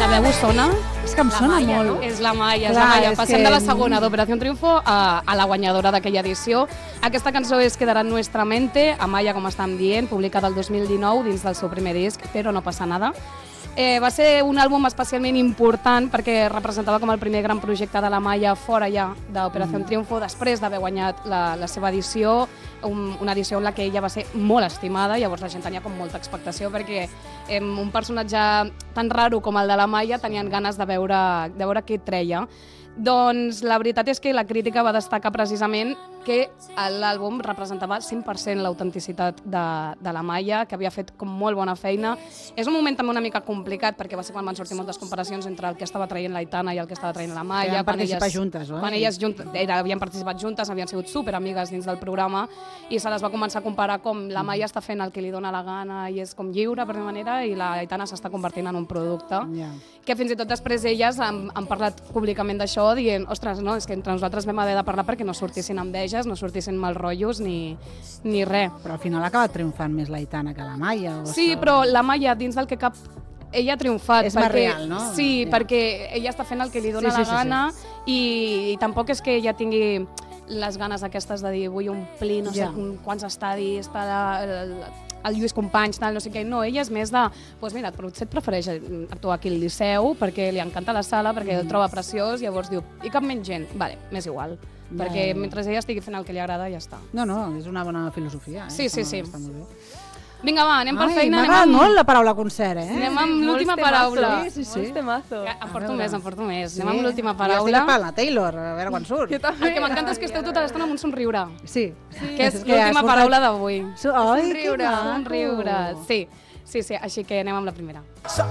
La veu us sona? És que em sona molt. És la Maia, és Clar, la Maia. és Passem que- de la segona d'Operació Triunfo a la guanyadora d'aquella edició. Aquesta cançó és Quedará en nuestra mente, Amaya, com estàvem dient, publicada el 2019 dins del seu primer disc, Però no passa nada. Va ser un àlbum especialment important perquè representava com el primer gran projecte de la Maia fora ja d'Operació Triunfo, després d'haver guanyat la seva edició, una edició en la que ella va ser molt estimada, llavors la gent tenia com molta expectació perquè un personatge tan raro com el de la Maia tenien ganes de veure què treia. Doncs la veritat és que la crítica va destacar precisament que l'àlbum representava 100% l'autenticitat de la Maia, que havia fet com molt bona feina. És un moment també una mica complicat, perquè va ser quan van sortir moltes comparacions entre el que estava traient l'Aitana i el que estava traient la Maia. Que van participar juntes, oi? Quan elles havien participat juntes, havien sigut superamigues dins del programa, i se les va començar a comparar com la Maia està fent el que li dona la gana i és com lliure, per una manera, i l'Aitana s'està convertint en un producte. Que fins i tot després elles han parlat públicament d'això, dient, ostres, no, és que entre nosaltres vam haver de parlar perquè no sortissin enveges, no sortissin mal rotllos ni res. Però al final ha acabat triomfant més l'Aitana que la Maia. Sí, però la Maia, dins del que cap, ella ha triomfat. És més real, no? Sí, perquè ella està fent el que li dona la gana i tampoc és que ella tingui les ganes aquestes de dir vull omplir no sé quants estadis per el Lluís Companys, tal, no sé què. No, ella és més de, doncs mira, potser et prefereix actuar aquí al Liceu perquè li encanta la sala, perquè el troba preciós, llavors diu, i cap menys gent? Vale, m'és igual. Perquè mentre ella estigui fent el que li agrada, ja està. No, és una bona filosofia. Sí. Està molt bé. Vinga, va, anem per feina. M'ha agradat molt la paraula concert, Anem amb l'última paraula. Sí. Temazo. Em porto més. Anem amb l'última Jo paraula. estic apagant la Taylor, a veure quan surt. El que m'encanta és que esteu tota l'estona amb un somriure. Sí. Que és l'última paraula d'avui. Ai, que maco. Somriure. Sí, així que anem amb la primera. Som